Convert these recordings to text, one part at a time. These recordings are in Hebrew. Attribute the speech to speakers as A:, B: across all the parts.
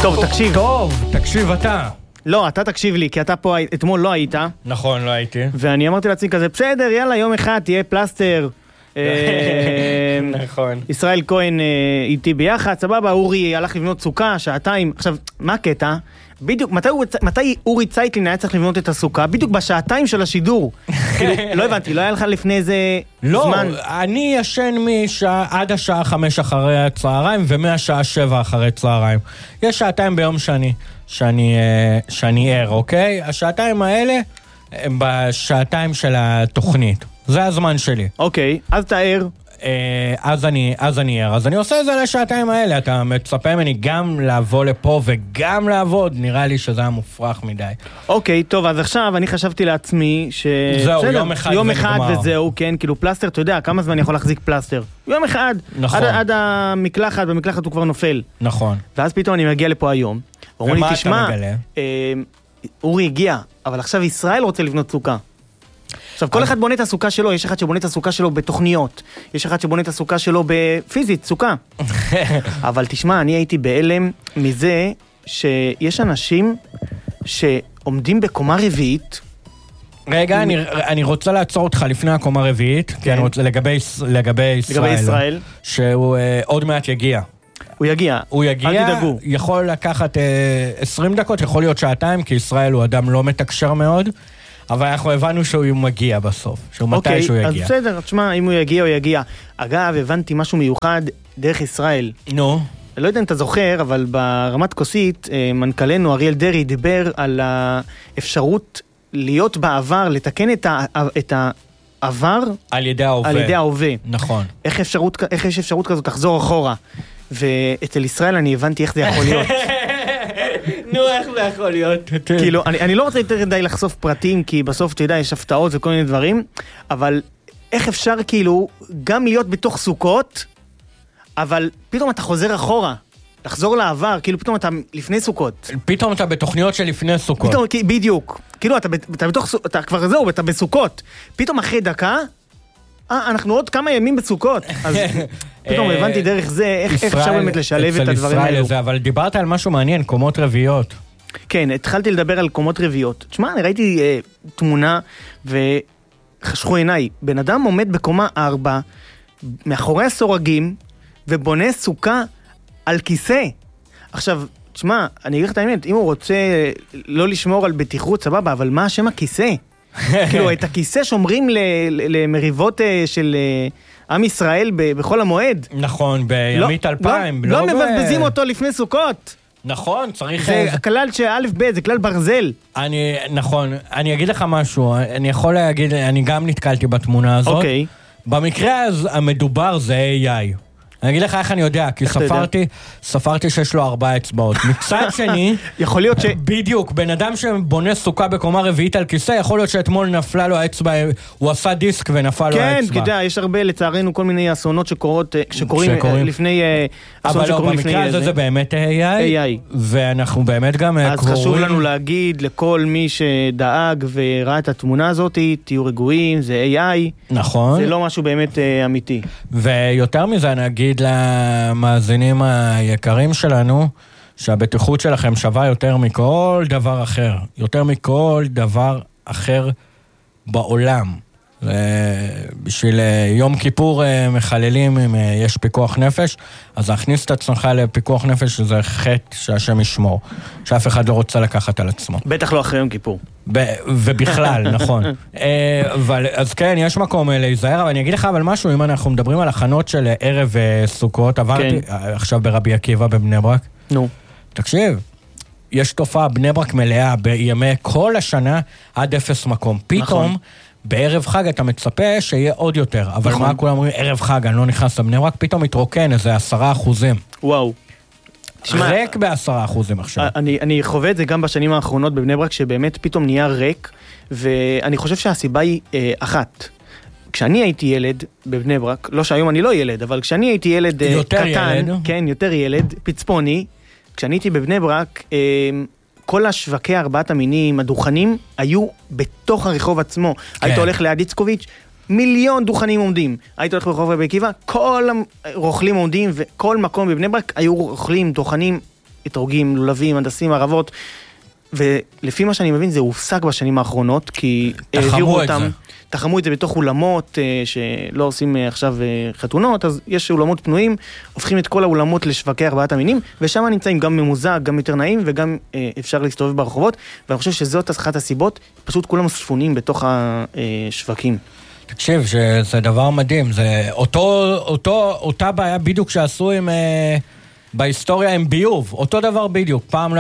A: טוב, תקשיב.
B: טוב, תקשיב אתה.
A: לא, אתה תקשיב לי, כי אתה פה אתמול לא היית.
B: נכון, לא הייתי.
A: ואני אמרתי לעצמי כזה, בסדר, יאללה, יום אחד תהיה פלסטר.
B: נכון.
A: ישראל כהן איתי ביחד, סבבה, אורי הלך לבנות סוכה, שעתיים. עכשיו, מה הקטע? בדיוק, מתי אורי צייטלין היה צריך לבנות את הסוכה? בדיוק בשעתיים של השידור. לא הבנתי, לא היה לך לפני איזה זמן?
B: לא, אני ישן עד השעה 5 אחרי הצהריים, ומהשעה 7 אחרי צהריים. יש שעתיים ביום שאני ער, אוקיי? השעתיים האלה הם בשעתיים של התוכנית. זה הזמן שלי.
A: אוקיי, אז תאר.
B: אז אני ער. אז אני עושה את זה לשעתיים האלה. אתה מצפה ממני גם לבוא לפה וגם לעבוד. נראה לי שזה היה מופרך מדי.
A: אוקיי, טוב, אז עכשיו אני חשבתי לעצמי ש...
B: זהו, יום אחד
A: וזהו, כן, כאילו פלסטר, אתה יודע, כמה זמן אני יכול להחזיק פלסטר? יום אחד.
B: נכון.
A: עד המקלחת, במקלחת הוא כבר נופל.
B: נכון.
A: ואז פתאום אני מגיע לפה היום.
B: ומה אתה מגלה?
A: אורי הגיע, אבל עכשיו ישראל רוצה לבנות סוכה. עכשיו, כל אחד בונה את הסוכה שלו, יש אחד שבונה את הסוכה שלו בתוכניות, יש אחד שבונה את הסוכה שלו בפיזית, סוכה. אבל תשמע, אני הייתי בהלם מזה שיש אנשים שעומדים בקומה רביעית.
B: רגע, אני רוצה לעצור אותך לפני הקומה רביעית, כי אני רוצה לגבי ישראל, שהוא עוד מעט יגיע.
A: הוא יגיע, אל תדאגו.
B: יכול לקחת 20 דקות, יכול להיות שעתיים, כי ישראל הוא אדם לא מתקשר מאוד, אבל אנחנו הבנו שהוא מגיע בסוף, שהוא מתי שהוא יגיע.
A: אז בסדר, תשמע, אם הוא יגיע, הוא יגיע. אגב, הבנתי משהו מיוחד דרך ישראל.
B: נו.
A: לא יודע אם אתה זוכר, אבל ברמת כוסית, מנכ"לנו אריאל דרי דיבר על האפשרות להיות בעבר, לתקן את העבר
B: על ידי ההווה.
A: על ידי ההווה.
B: נכון.
A: איך יש אפשרות כזאת לחזור אחורה? ואצל ישראל אני הבנתי איך זה יכול להיות.
B: נו, איך זה יכול להיות?
A: כאילו, אני לא רוצה יותר די לחשוף פרטים, כי בסוף, אתה יודע, יש הפתעות וכל מיני דברים, אבל איך אפשר כאילו גם להיות בתוך סוכות, אבל פתאום אתה חוזר אחורה, לחזור לעבר, כאילו פתאום אתה לפני סוכות.
B: פתאום אתה בתוכניות של לפני סוכות.
A: פתאום, בדיוק. כאילו, אתה כבר זהו, אתה בסוכות. פתאום אחרי דקה, אנחנו עוד כמה ימים בסוכות. אז פתאום הבנתי דרך זה, איך אפשר באמת לשלב את הדברים האלו.
B: אבל דיברת על משהו מעניין, קומות רביעיות.
A: כן, התחלתי לדבר על קומות רביעיות. תשמע, אני ראיתי תמונה וחשכו עיניי. בן אדם עומד בקומה 4, מאחורי הסורגים, ובונה סוכה על כיסא. עכשיו, תשמע, אני אגיד לך את האמת, אם הוא רוצה לא לשמור על בטיחות, סבבה, אבל מה השם הכיסא? כאילו, את הכיסא שומרים למריבות של עם ישראל בכל המועד.
B: נכון, בימית 2000.
A: לא מבזבזים אותו לפני סוכות.
B: נכון, צריך...
A: זה כלל שא' ב', זה כלל ברזל.
B: נכון, אני אגיד לך משהו, אני יכול להגיד, אני גם נתקלתי בתמונה הזאת.
A: אוקיי.
B: במקרה המדובר זה AI. אני אגיד לך איך אני יודע, כי ספרתי שיש לו 4 אצבעות. מצד שני,
A: יכול להיות
B: בדיוק, בן אדם שבונה סוכה בקומה רביעית על כיסא, יכול להיות שאתמול נפלה לו האצבע, הוא עשה דיסק ונפל לו האצבע.
A: כן, כדאי, יש הרבה לצערנו כל מיני אסונות שקורים לפני...
B: אבל לא, במקרה הזה זה באמת AI, ואנחנו באמת גם
A: אז חשוב לנו להגיד לכל מי שדאג וראה את התמונה הזאת, תהיו רגועים, זה AI.
B: נכון.
A: זה לא משהו באמת אמיתי.
B: ויותר מזה אני אגיד למאזינים היקרים שלנו, שהבטיחות שלכם שווה יותר מכל דבר אחר. יותר מכל דבר אחר בעולם. בשביל יום כיפור מחללים אם יש פיקוח נפש, אז להכניס את עצמך לפיקוח נפש זה חטא שהשם ישמור, שאף אחד לא רוצה לקחת על עצמו.
A: בטח לא אחרי יום כיפור.
B: ובכלל, נכון. אז כן, יש מקום להיזהר, אבל אני אגיד לך אבל משהו, אם אנחנו מדברים על הכנות של ערב סוכות, עברתי עכשיו ברבי עקיבא בבני ברק.
A: נו.
B: תקשיב, יש תופעה בני ברק מלאה בימי כל השנה עד 0 מקום. פתאום בערב חג אתה מצפה שיהיה עוד יותר, אבל נכון. מה כולם אומרים, ערב חג, אני לא נכנס לבני ברק, פתאום מתרוקן איזה 10%.
A: וואו.
B: ריק ב10% עכשיו.
A: אני חווה את זה גם בשנים האחרונות בבני ברק, שבאמת פתאום נהיה ריק, ואני חושב שהסיבה היא אחת. כשאני הייתי ילד בבני ברק, לא שהיום אני לא ילד, אבל כשאני הייתי ילד קטן, כן, יותר ילד, פצפוני, כשאני הייתי בבני ברק, כל השווקי 4 המינים, הדוכנים, היו בתוך הרחוב עצמו. כן. היית הולך ליד איצקוביץ', 1,000,000 דוכנים עומדים. היית הולך ברחוב רבי עקיבא, כל הרוכלים עומדים, וכל מקום בבני ברק היו רוכלים, דוכנים, אתרוגים, לולבים, הנדסים, ערבות, ולפי מה שאני מבין זה הופסק בשנים האחרונות, כי העבירו אותם, תחמו את זה בתוך אולמות שלא עושים עכשיו חתונות, אז יש אולמות פנויים, הופכים את כל האולמות לשווקי ארבעת המינים, ושם נמצאים גם ממוזג, גם יותר נעים, וגם אפשר להסתובב ברחובות, ואני חושב שזאת אחת הסיבות, פשוט כולם ספונים בתוך השווקים.
B: תקשיב, שזה דבר מדהים, זה אותה בעיה בדיוק שעשו עם... בהיסטוריה עם ביוב, אותו דבר בדיוק, פעם לא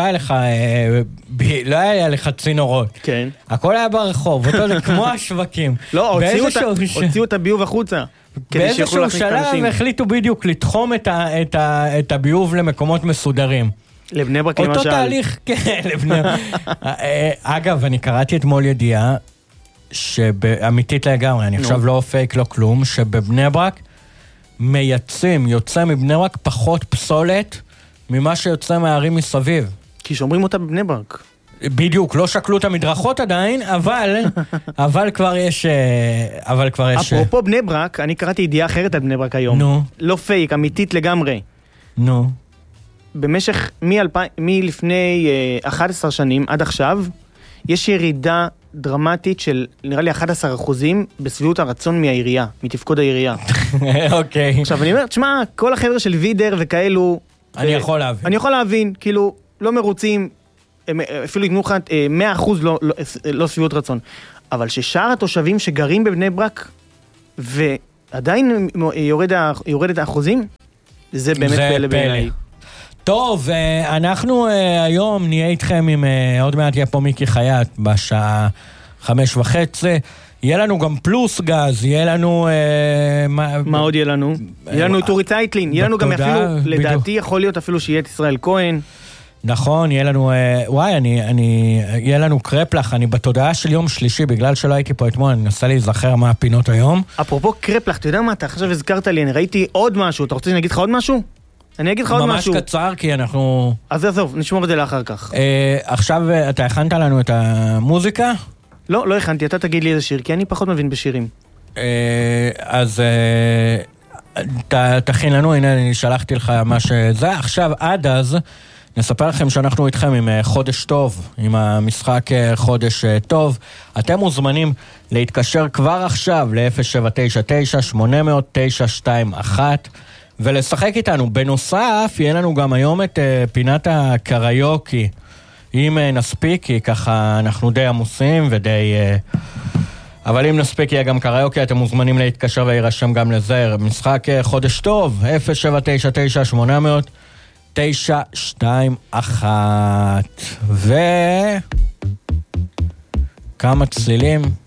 B: היה לך צינורות.
A: כן.
B: הכל היה ברחוב, אותו זה כמו השווקים.
A: לא, הוציאו את הביוב החוצה.
B: באיזשהו שלב החליטו בדיוק לתחום את הביוב למקומות מסודרים.
A: לבני ברק למשל.
B: אותו תהליך, כן, לבני ברק. אגב, אני קראתי אתמול ידיעה, אמיתית לגמרי, אני עכשיו לא פייק, לא כלום, שבבני ברק, יוצא מבני ברק פחות פסולת ממה שיוצא מהערים מסביב.
A: כי שומרים אותה בבני ברק.
B: בדיוק, לא שקלו את המדרכות עדיין, אבל כבר יש...
A: אפרופו בני ברק, אני קראתי ידיעה אחרת על בני ברק היום.
B: נו.
A: לא פייק, אמיתית לגמרי.
B: נו.
A: במשך, מלפני 11 שנים עד עכשיו, יש ירידה דרמטית של נראה לי 11% בסביבות הרצון מהעירייה, מתפקוד העירייה.
B: אוקיי.
A: עכשיו אני אומר, תשמע, כל החבר'ה של וידר וכאלו...
B: אני יכול להבין.
A: אני יכול להבין, כאילו, לא מרוצים, אפילו יתנו לך 100% לא סביבות רצון. אבל ששאר התושבים שגרים בבני ברק, ועדיין יורדת האחוזים, זה באמת פלא בעיניי.
B: טוב, אנחנו היום נהיה איתכם עם, עוד מעט יהיה פה מיקי חייט בשעה 5:30, יהיה לנו גם פלוס גז, יהיה לנו...
A: מה עוד יהיה לנו? יהיה לנו את אורי צייטלין, יהיה לנו גם אפילו, לדעתי יכול להיות אפילו שיהיה את ישראל כהן.
B: נכון, יהיה לנו, יהיה לנו קרפלח, אני בתודעה של יום שלישי, בגלל שלא הייתי פה אתמול, אני מנסה להיזכר מה הפינות היום.
A: אפרופו קרפלח, אתה יודע מה, אתה עכשיו הזכרת לי, אני ראיתי עוד משהו, אתה רוצה שאני אגיד לך עוד משהו? אני אגיד לך עוד משהו.
B: ממש קצר, כי אנחנו...
A: אז עזוב, נשמור את זה לאחר כך.
B: עכשיו, אתה הכנת לנו את המוזיקה?
A: לא הכנתי, אתה תגיד לי איזה שיר, כי אני פחות מבין בשירים.
B: אז תכין לנו, הנה אני שלחתי לך מה שזה. עכשיו, עד אז, נספר לכם שאנחנו איתכם עם חודש טוב, עם המשחק חודש טוב. אתם מוזמנים להתקשר כבר עכשיו ל-0799-800-921 ולשחק איתנו. בנוסף, יהיה לנו גם היום את פינת הקריוקי. אם נספיק, כי ככה אנחנו די עמוסים ודי... אבל אם נספיק יהיה גם קריוקי, אתם מוזמנים להתקשר וירשם גם לזה. משחק חודש טוב, 0799-800-921 וכמה צלילים